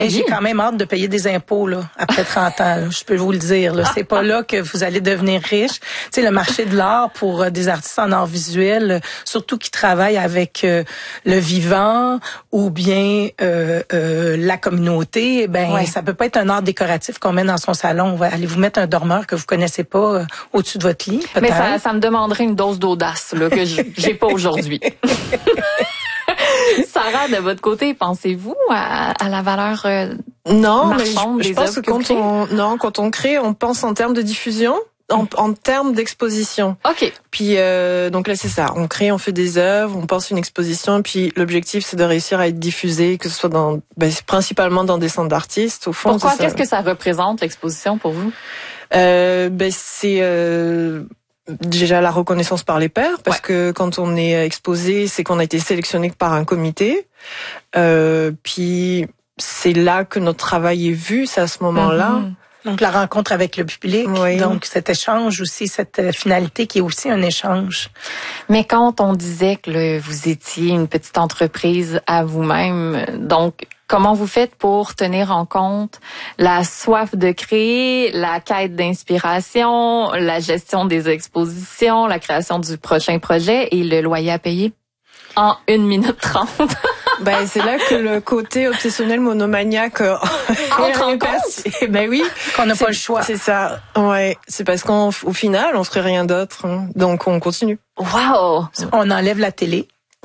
Et j'ai quand même hâte de payer des impôts là après 30 ans. Là, je peux vous le dire. Là, c'est pas là que vous allez devenir riche. Tu sais, le marché de l'art pour des artistes en art visuel, surtout qui travaillent avec le vivant ou bien la communauté, ça peut pas être un art décoratif qu'on met dans son salon. On va aller vous mettre un dormeur que vous connaissez pas au-dessus de votre lit. Peut-être. Mais ça me demanderait une dose d'audace là que j'ai pas aujourd'hui. Sarah, de votre côté, pensez-vous à la valeur marchande des œuvres? Je pense que quand on crée, on pense en termes de diffusion, en termes d'exposition. OK. Puis donc là c'est ça, on crée, on fait des œuvres, on pense une exposition, puis l'objectif c'est de réussir à être diffusé, que ce soit principalement dans des centres d'artistes. Au fond. Pourquoi? Qu'est-ce que ça représente l'exposition pour vous? C'est déjà la reconnaissance par les pairs, parce que quand on est exposé, c'est qu'on a été sélectionné par un comité. Puis c'est là que notre travail est vu, c'est à ce moment-là. Donc la rencontre avec le public, donc cet échange aussi, cette finalité qui est aussi un échange. Mais quand on disait que vous étiez une petite entreprise à vous-même, donc comment vous faites pour tenir en compte la soif de créer, la quête d'inspiration, la gestion des expositions, la création du prochain projet et le loyer à payer en 1 minute 30? C'est là que le côté obsessionnel monomaniaque entre en compte. Oui, qu'on n'a pas le choix. C'est ça. Ouais, c'est parce qu'au final, on ferait rien d'autre, hein. Donc on continue. Wow. On enlève la télé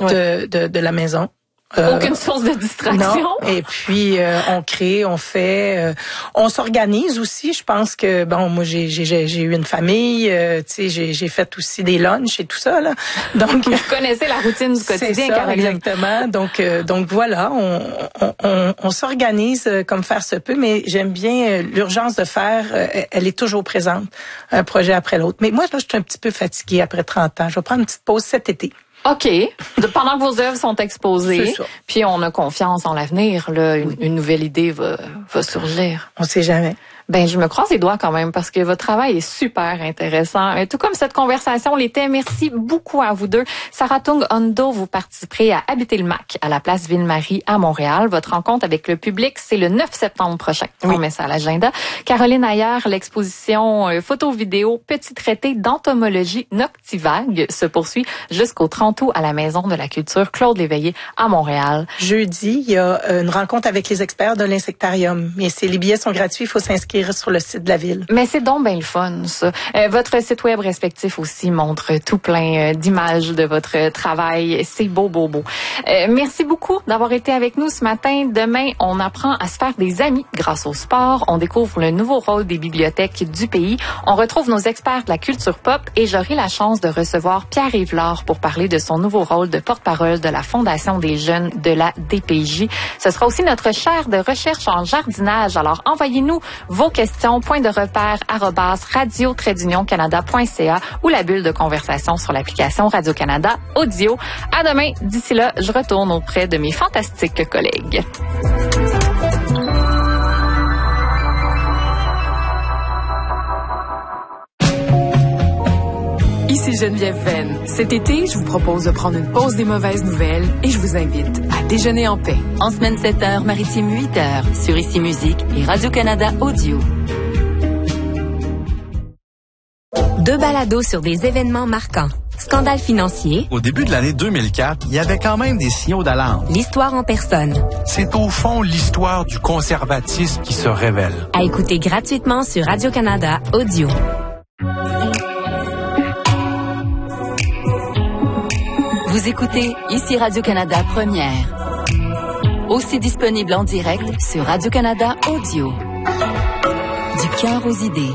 de la maison. Aucune source de distraction. Non. Et puis on crée, on fait, on s'organise aussi. Je pense que moi j'ai eu une famille, tu sais, j'ai fait aussi des lunchs et tout ça là. Donc vous connaissez la routine du quotidien, Caroline. Exactement. Donc voilà, on s'organise comme faire se peut, mais j'aime bien l'urgence de faire. Elle est toujours présente, un projet après l'autre. Mais moi là, je suis un petit peu fatiguée après 30 ans. Je vais prendre une petite pause cet été. OK. Pendant que vos œuvres sont exposées, puis on a confiance en l'avenir, là, une nouvelle idée va surgir. On sait jamais. Je me croise les doigts quand même parce que votre travail est super intéressant. Tout comme cette conversation l'était. Merci beaucoup à vous deux. Sarah Tung-Hondo, vous participerez à Habiter le Mac à la place Ville-Marie à Montréal. Votre rencontre avec le public, c'est le 9 septembre prochain. On met ça à l'agenda. Caroline Ayer, l'exposition photo-vidéo Petit traité d'entomologie noctivague se poursuit jusqu'au 30 août à la Maison de la Culture Claude Léveillé à Montréal. Jeudi, il y a une rencontre avec les experts de l'insectarium. Mais les billets sont gratuits, il faut s'inscrire sur le site de la ville. Mais c'est donc bien le fun, ça. Votre site web respectif aussi montre tout plein d'images de votre travail. C'est beau. Merci beaucoup d'avoir été avec nous ce matin. Demain, on apprend à se faire des amis grâce au sport. On découvre le nouveau rôle des bibliothèques du pays. On retrouve nos experts de la culture pop et j'aurai la chance de recevoir Pierre-Yves Lard pour parler de son nouveau rôle de porte-parole de la Fondation des jeunes de la DPJ. Ce sera aussi notre chaire de recherche en jardinage. Alors, envoyez-nous vos questions, point de repère @radio-canada.ca ou la bulle de conversation sur l'application Radio-Canada Audio. À demain. D'ici là, je retourne auprès de mes fantastiques collègues. Ici Geneviève Venn. Cet été, je vous propose de prendre une pause des mauvaises nouvelles et je vous invite à déjeuner en paix. En semaine 7h, maritime 8h, sur Ici Musique et Radio-Canada Audio. 2 balados sur des événements marquants. Scandale financier. Au début de l'année 2004, il y avait quand même des signaux d'alarme. L'histoire en personne. C'est au fond l'histoire du conservatisme qui se révèle. À écouter gratuitement sur Radio-Canada Audio. Vous écoutez Ici Radio-Canada Première. Aussi disponible en direct sur Radio-Canada Audio. Du cœur aux idées.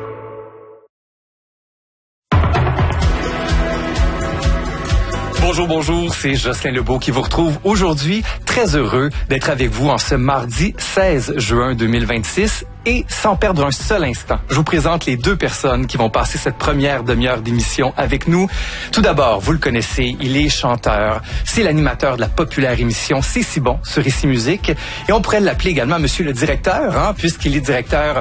Bonjour, c'est Jocelyn Lebeau qui vous retrouve aujourd'hui. Très heureux d'être avec vous en ce mardi 16 juin 2026 et sans perdre un seul instant, je vous présente les 2 personnes qui vont passer cette première demi-heure d'émission avec nous. Tout d'abord, vous le connaissez, il est chanteur, c'est l'animateur de la populaire émission C'est si bon sur Ici Musique et on pourrait l'appeler également Monsieur le directeur, puisqu'il est directeur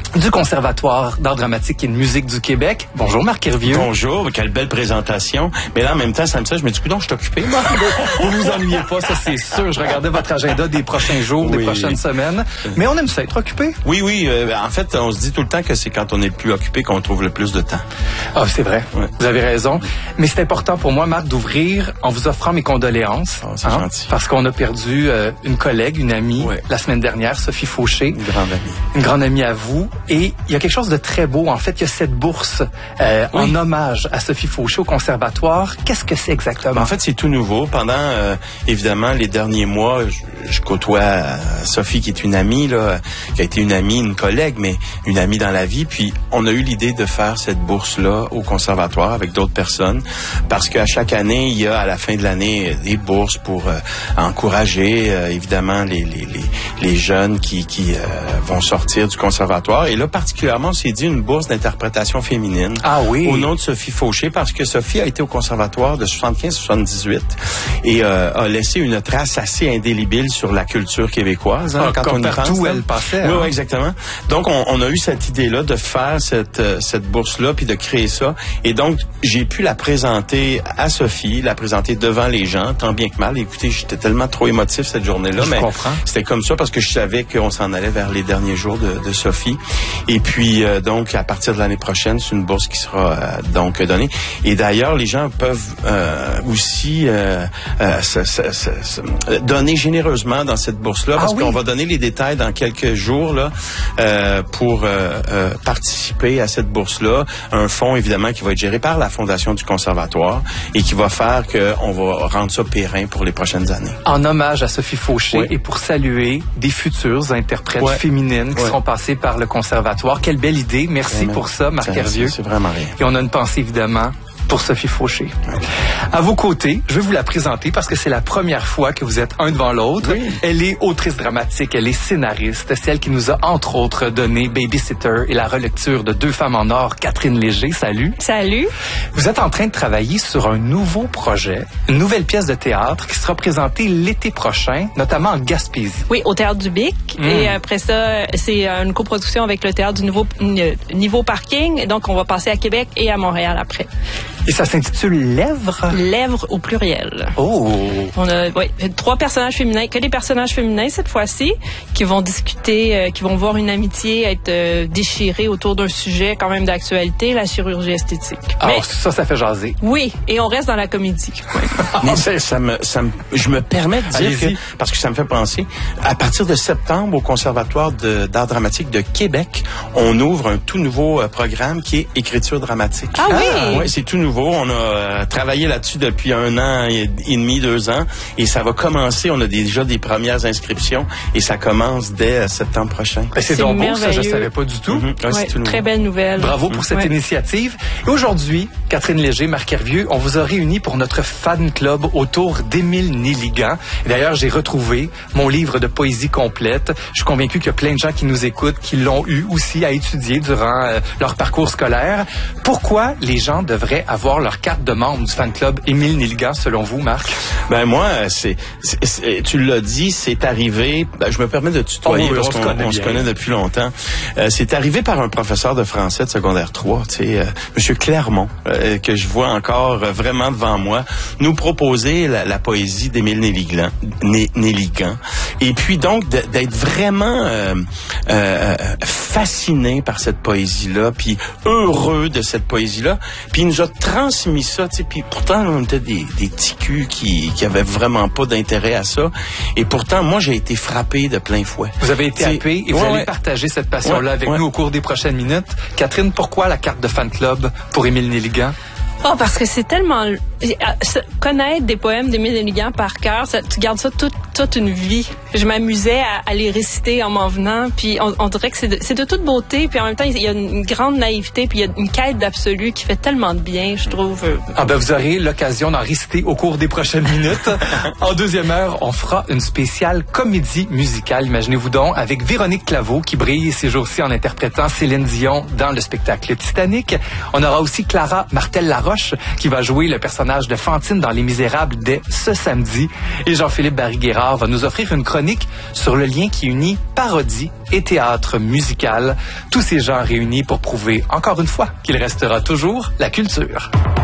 du Conservatoire d'art dramatique et de musique du Québec. Bonjour Marc Hervieux. Bonjour, quelle belle présentation. Mais là, en même temps, ça me dit, je me dis, coudonc, je suis occupé. Vous vous ennuyez pas, ça c'est sûr. Je regardais votre agenda des prochains jours, des prochaines semaines. Mais on aime ça, être occupé. Oui. En fait, on se dit tout le temps que c'est quand on est le plus occupé qu'on trouve le plus de temps. Ah, c'est vrai. Ouais. Vous avez raison. Mais c'est important pour moi, Marc, d'ouvrir en vous offrant mes condoléances. Oh, c'est gentil. Parce qu'on a perdu une collègue, une amie, la semaine dernière, Sophie Fauché. Une grande amie. Une grande amie à vous. Et il y a quelque chose de très beau. En fait, il y a cette bourse en hommage à Sophie Fauché au Conservatoire. Qu'est-ce que c'est exactement? En fait, c'est tout nouveau. Pendant, évidemment, les derniers mois, je côtoie Sophie, qui est une amie, là, qui a été une amie, une collègue, mais une amie dans la vie. Puis, on a eu l'idée de faire cette bourse-là au Conservatoire avec d'autres personnes, parce qu'à chaque année, il y a à la fin de l'année des bourses pour encourager, évidemment, les jeunes qui vont sortir du Conservatoire. Et là, particulièrement, on s'est dit une bourse d'interprétation féminine. Ah oui. Au nom de Sophie Fauché, parce que Sophie a été au Conservatoire de 75-78 et a laissé une trace assez indélébile sur la culture québécoise. Quand on y pense. Partout où elle passait. Oui, exactement. Donc, on a eu cette idée-là de faire cette bourse-là, puis de créer ça. Et donc, j'ai pu la présenter à Sophie, la présenter devant les gens, tant bien que mal. Écoutez, j'étais tellement trop émotif cette journée-là, mais c'était comme ça parce que je savais qu'on s'en allait vers les derniers jours de Sophie. Et puis, donc, à partir de l'année prochaine, c'est une bourse qui sera donc donnée. Et d'ailleurs, les gens peuvent aussi donner généreusement dans cette bourse-là, parce qu'on va donner les détails dans quelques jours là pour participer à cette bourse-là. Un fonds, évidemment, qui va être géré par la Fondation du Conservatoire et qui va faire qu'on va rendre ça périn pour les prochaines années. En hommage à Sophie Fauché et pour saluer des futures interprètes féminines qui seront passées par le Conservatoire. Quelle belle idée. Merci pour ça, Marc Hervieux. C'est vraiment rien. Et on a une pensée, évidemment, pour Sophie Fauché. À vos côtés, je vais vous la présenter parce que c'est la première fois que vous êtes un devant l'autre. Oui. Elle est autrice dramatique, elle est scénariste, celle qui nous a entre autres donné Babysitter et la relecture de Deux femmes en or, Catherine Léger. Salut. Salut. Vous êtes en train de travailler sur un nouveau projet, une nouvelle pièce de théâtre qui sera présentée l'été prochain, notamment en Gaspésie. Oui, au Théâtre du Bic. Et après ça, c'est une coproduction avec le Théâtre du Niveau Parking. Donc, on va passer à Québec et à Montréal après. Et ça s'intitule Lèvres? Lèvres au pluriel. Oh! On a 3 personnages féminins, que des personnages féminins cette fois-ci, qui vont discuter, qui vont voir une amitié être déchirée autour d'un sujet quand même d'actualité, la chirurgie esthétique. Ah, ça fait jaser. Oui, et on reste dans la comédie. Mais je me permets de dire que, parce que ça me fait penser, à partir de septembre, au Conservatoire d'art dramatique de Québec, on ouvre un tout nouveau programme qui est écriture dramatique. Ah oui? Oui, c'est tout nouveau. On a travaillé là-dessus depuis 1 an et demi, 2 ans, et ça va commencer. On a déjà des premières inscriptions, et ça commence dès septembre prochain. C'est donc beau, ça, je savais pas du tout. C'est tout très belle nouvelle. Bravo pour cette initiative. Et aujourd'hui, Catherine Léger, Marc Hervieux, on vous a réunis pour notre fan club autour d'Émile Nelligan. D'ailleurs, j'ai retrouvé mon livre de poésie complète. Je suis convaincu qu'il y a plein de gens qui nous écoutent, qui l'ont eu aussi à étudier durant leur parcours scolaire. Pourquoi les gens devraient avoir leur carte de membre du fan club Émile Nelligan, selon vous, Marc? Ben moi, tu l'as dit, c'est arrivé, je me permets de tutoyer parce qu'on se connaît depuis longtemps. C'est arrivé par un professeur de français de secondaire 3, tu sais, Monsieur Clermont, que je vois encore vraiment devant moi, nous proposer la poésie d'Émile Nelligan. Et puis donc, d'être vraiment fasciné par cette poésie-là, puis heureux de cette poésie-là. Puis il nous a transmis ça, tu sais, puis pourtant, on était des petits culs qui avaient vraiment pas d'intérêt à ça. Et pourtant, moi, j'ai été frappé de plein fouet. Vous avez été happé et vous allez partager cette passion-là avec nous au cours des prochaines minutes. Catherine, pourquoi la carte de fan club pour Émile Nelligan? Oh, parce que c'est tellement... Connaître des poèmes d'Émile Nelligan par cœur, tu gardes ça toute une vie. Je m'amusais à les réciter en m'en venant, puis on dirait que c'est de toute beauté, puis en même temps, il y a une grande naïveté, puis il y a une quête d'absolu qui fait tellement de bien, je trouve. Ah ben, vous aurez l'occasion d'en réciter au cours des prochaines minutes. En deuxième heure, on fera une spéciale comédie musicale, imaginez-vous donc, avec Véronique Claveau, qui brille ces jours-ci en interprétant Céline Dion dans le spectacle Titanic. On aura aussi Clara Martel-Laroche, qui va jouer le personnage personnage de Fantine dans Les Misérables dès ce samedi. Et Jean-Philippe Barry-Guerrard va nous offrir une chronique sur le lien qui unit parodie et théâtre musical. Tous ces genres réunis pour prouver, encore une fois, qu'il restera toujours la culture.